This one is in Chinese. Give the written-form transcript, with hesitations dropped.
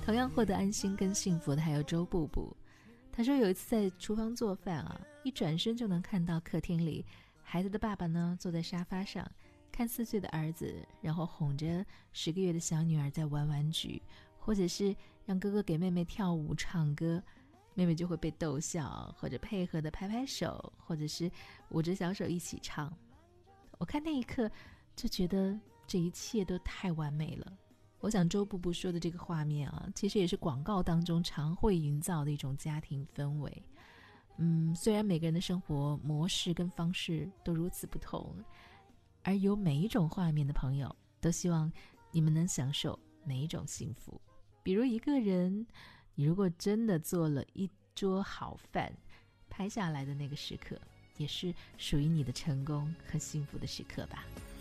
同样获得安心跟幸福的还有周布布。他说有一次在厨房做饭啊，一转身就能看到客厅里孩子的爸爸呢坐在沙发上，看4岁的儿子，然后哄着10个月的小女儿在玩玩具，或者是让哥哥给妹妹跳舞唱歌，妹妹就会被逗笑，或者配合的拍拍手，或者是捂着小手一起唱。我看那一刻就觉得这一切都太完美了。我想周布布说的这个画面啊，其实也是广告当中常会营造的一种家庭氛围。虽然每个人的生活模式跟方式都如此不同，而有每一种画面的朋友都希望你们能享受每一种幸福。比如一个人，你如果真的做了一桌好饭，拍下来的那个时刻也是属于你的成功和幸福的时刻吧。